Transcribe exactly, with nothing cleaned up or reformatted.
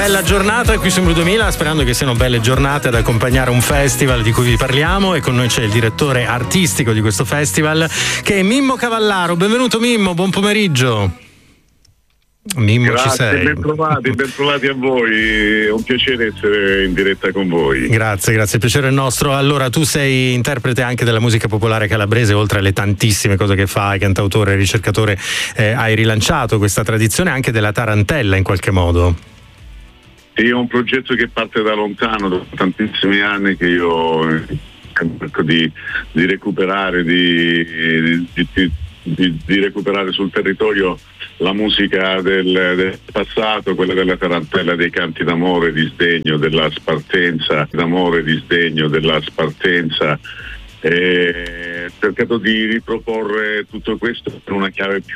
bella giornata qui su M duemila, sperando che siano belle giornate ad accompagnare un festival di cui vi parliamo, e con noi c'è il direttore artistico di questo festival che è Mimmo Cavallaro. Benvenuto Mimmo, buon pomeriggio. Mimmo, grazie, ci sei? Ben trovati, ben trovati a voi, è un piacere essere in diretta con voi. Grazie, grazie, il piacere è nostro. Allora, tu sei interprete anche della musica popolare calabrese, oltre alle tantissime cose che fai, cantautore, ricercatore, eh, hai rilanciato questa tradizione anche della tarantella in qualche modo. Sì, è un progetto che parte da lontano, da tantissimi anni, che io cerco di, di recuperare, di, di, di, di, di recuperare sul territorio la musica del, del passato, quella della tarantella, dei canti d'amore, di sdegno, della spartenza, d'amore, di sdegno, della spartenza. E ho cercato di riproporre tutto questo in una chiave più